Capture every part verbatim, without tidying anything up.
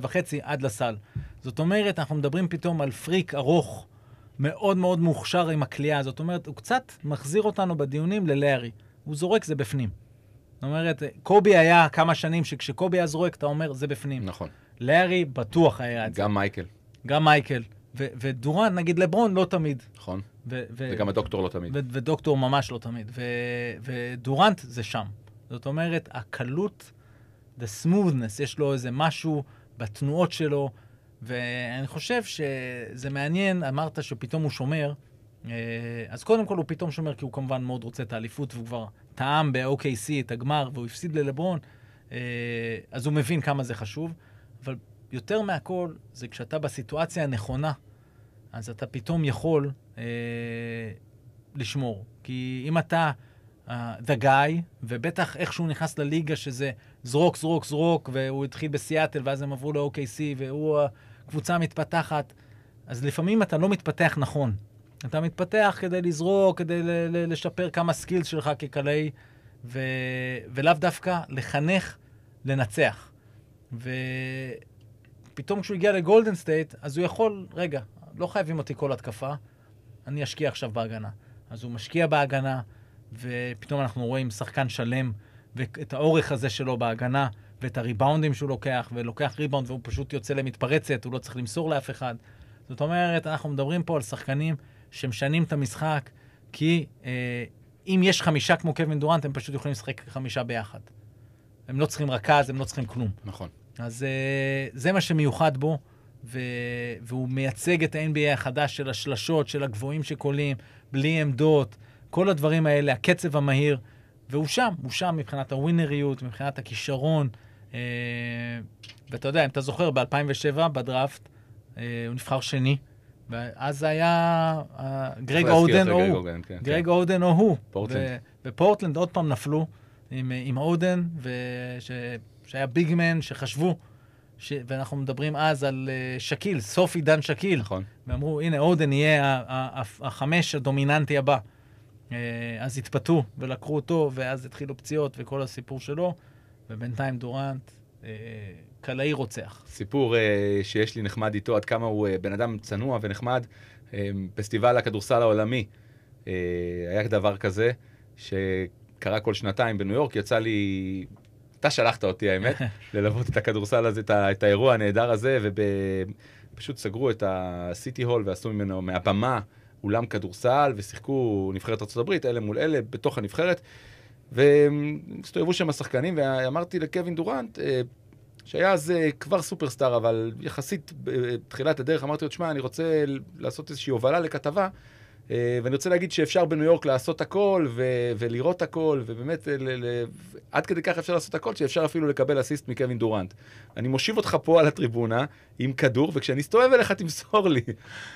וחצי עד לסל. זאת אומרת, אנחנו מדברים פתאום על פריק ארוך, מאוד מאוד מוכשר עם הקליעה. זאת אומרת, הוא קצת מחזיר אותנו בדיונים ללארי. הוא זורק, זה בפנים. זאת אומרת, קובי היה כמה שנים שכשקובי היה זורק, אתה אומר, זה בפנים. נכון. לארי בטוח היה את זה. גם מייקל. גם מייקל. ו- ודורן, נגיד לברון, לא תמיד. נכון. ו- ו- וגם הדוקטור לא תמיד. ו- ודוקטור ממש לא תמיד. ו- ודורנט זה שם. זאת אומרת, הקלות, the smoothness, יש לו איזה משהו בתנועות שלו, ואני חושב שזה מעניין, אמרת שפתאום הוא שומר, אז קודם כל הוא פתאום שומר, כי הוא כמובן מאוד רוצה את האליפות, והוא כבר טעם ב-או קיי סי את הגמר, והוא הפסיד ללברון, אז הוא מבין כמה זה חשוב, אבל יותר מהכל, זה כשאתה בסיטואציה הנכונה, אז אתה פתאום יכול אה, לשמור. כי אם אתה uh, the guy, ובטח איכשהו נכנס לליגה שזה זרוק, זרוק, זרוק, והוא התחיל בסיאטל, ואז הם עברו ל-או קיי סי, והוא הקבוצה מתפתחת, אז לפעמים אתה לא מתפתח נכון. אתה מתפתח כדי לזרוק, כדי ל- ל- לשפר כמה סקילס שלך כקלעי, ו- ולאו דווקא לחנך, לנצח. ופתאום כשהוא הגיע לגולדן סטייט, אז הוא יכול, רגע, לא חייבים אותי כל התקפה, אני אשקיע עכשיו בהגנה. אז הוא משקיע בהגנה, ופתאום אנחנו רואים שחקן שלם, ואת האורך הזה שלו בהגנה, ואת הריבאונדים שהוא לוקח, ולוקח ריבאונד, והוא פשוט יוצא למתפרצת, הוא לא צריך למסור לאף אחד. זאת אומרת, אנחנו מדברים פה על שחקנים שמשנים את המשחק, כי אה, אם יש חמישה כמו קווין דורנט, הם פשוט יכולים לשחק חמישה ביחד. הם לא צריכים רכז, הם לא צריכים כלום. נכון. אז אה, זה מה שמיוחד בו, ו... והוא מייצג את ה-אן בי איי החדש של השלשות, של הגבוהים שקולים, בלי עמדות, כל הדברים האלה, הקצב המהיר, והוא שם, הוא שם מבחינת הווינריות, מבחינת הכישרון, אה, ואתה יודע, אם אתה זוכר, ב-אלפיים ושבע בדראפט, אה, הוא נבחר שני, ואז זה היה אה, גרג אודן או הוא. כן, גרג כן. אודן או הוא. פורטלנד. ו... ופורטלנד עוד פעם נפלו עם, עם אודן, וש... שהיה ביגמן, שחשבו, ש... ואנחנו מדברים אז על uh, שקיל, סוף עידן שקיל. נכון. ואמרו, הנה, אודן יהיה ה- ה- ה- החמש הדומיננטי הבא. Uh, אז התפתו ולקחו אותו, ואז התחילו פציעות וכל הסיפור שלו, ובינתיים דורנט, uh, קלעי רוצח. סיפור uh, שיש לי נחמד איתו, עד כמה הוא uh, בן אדם צנוע ונחמד. Uh, פסטיבל הכדורסל העולמי, uh, היה דבר כזה, שקרה כל שנתיים בניו יורק, יצא לי... אתה שלחת אותי, האמת, ללוות את הכדורסל הזה, את, ה, את האירוע הנהדר הזה, ופשוט סגרו את הסיטי הול ועשו ממנו מהבמה אולם כדורסל, ושיחקו נבחרת ארצות הברית, אלה מול אלה, בתוך הנבחרת, והסתובבו שם השחקנים, ואמרתי לקווין דורנט, שהיה אז כבר סופרסטאר, אבל יחסית בתחילת הדרך, אמרתי לו, תשמע, אני רוצה לעשות איזושהי הובלה לכתבה, ואני רוצה להגיד שאפשר בניו יורק לעשות הכל, ו- ולראות הכל, ובאמת, ל- ל- עד כדי כך אפשר לעשות הכל, שאפשר אפילו לקבל אסיסט מקווין דורנט. אני מושיב אותך פה על הטריבונה, עם כדור, וכשאני סתובב אליך, תמסור לי.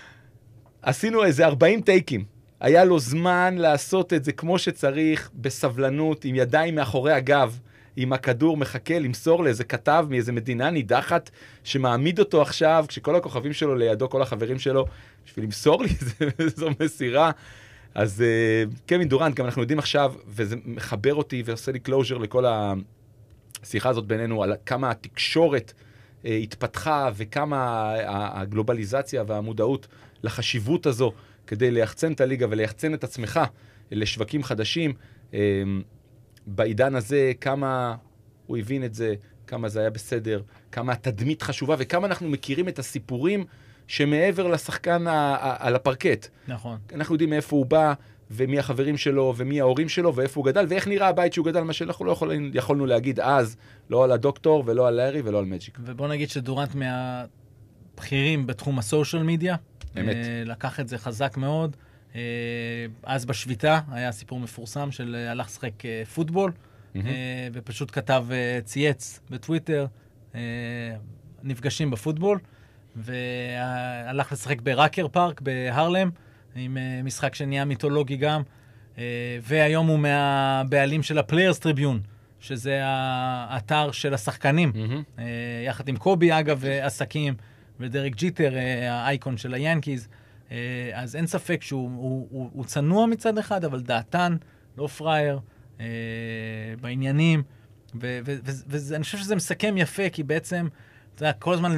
עשינו איזה ארבעים טייקים. היה לו זמן לעשות את זה כמו שצריך, בסבלנות, עם ידיים מאחורי הגב, עם הכדור מחכה למסור לאיזה כתב מאיזה מדינה נידחת, שמעמיד אותו עכשיו, כשכל הכוכבים שלו לידו, כל החברים שלו, בשביל למסור לי, זו מסירה. אז קווין דורנט, גם אנחנו יודעים עכשיו, וזה מחבר אותי ועושה לי קלוז'ר לכל השיחה הזאת בינינו, על כמה התקשורת התפתחה, וכמה הגלובליזציה והמודעות לחשיבות הזו, כדי ליחצן את הליגה וליחצן את עצמך לשווקים חדשים. בעידן הזה, כמה הוא הבין את זה, כמה זה היה בסדר, כמה התדמית חשובה, וכמה אנחנו מכירים את הסיפורים שמעבר לשחקן על הפרקט. נכון. אנחנו יודעים מאיפה הוא בא, ומי החברים שלו, ומי ההורים שלו, ואיפה הוא גדל, ואיך נראה הבית שהוא גדל, מה שאנחנו לא יכולים, יכולנו להגיד אז, לא על הדוקטור, ולא על לארי, ולא על מג'יק. ובוא נגיד שדורנט מהבכירים בתחום הסושיאל מדיה, אמת. לקח את זה חזק מאוד. אז בשביתה היה סיפור מפורסם של הלך שחק פוטבול, mm-hmm. ופשוט כתב צייץ בטוויטר, נפגשים בפוטבול, והלך לשחק בראקר פארק בהרלם, עם משחק שנהיה מיתולוגי גם, והיום הוא מהבעלים של הפליירס טריביון, שזה האתר של השחקנים, mm-hmm. יחד עם קובי אגב עסקים, ודרק ג'יטר, האייקון של היאנקיז. אז אין ספק שהוא הוא, הוא, הוא צנוע מצד אחד, אבל דעתן, לא פרייר, אה, בעניינים, ואני חושב שזה מסכם יפה, כי בעצם, אתה יודע, כל הזמן